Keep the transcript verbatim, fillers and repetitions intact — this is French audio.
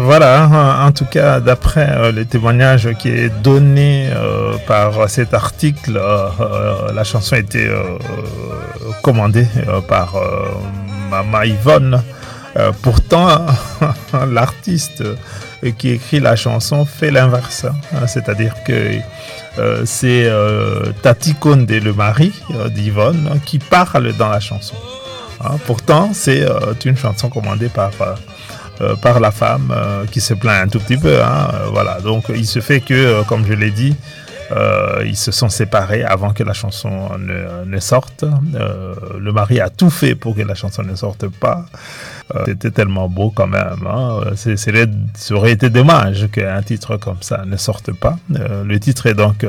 voilà, en, en tout cas, d'après euh, les témoignages qui est donné euh, par cet article, euh, euh, la chanson a été euh, commandée euh, par euh, Maman Yvonne. Euh, pourtant, l'artiste qui écrit la chanson fait l'inverse, hein, c'est-à-dire que euh, c'est euh, Tati Konde, le mari euh, d'Yvonne, hein, qui parle dans la chanson. Hein, pourtant, c'est euh, une chanson commandée par euh, euh, par la femme euh, qui se plaint un tout petit peu. Hein, euh, voilà. Donc, il se fait que, euh, comme je l'ai dit, euh, ils se sont séparés avant que la chanson ne, ne sorte. Euh, le mari a tout fait pour que la chanson ne sorte pas. Euh, c'était tellement beau quand même. Hein. C'est, c'est, ça aurait été dommage qu'un titre comme ça ne sorte pas. Euh, le titre est donc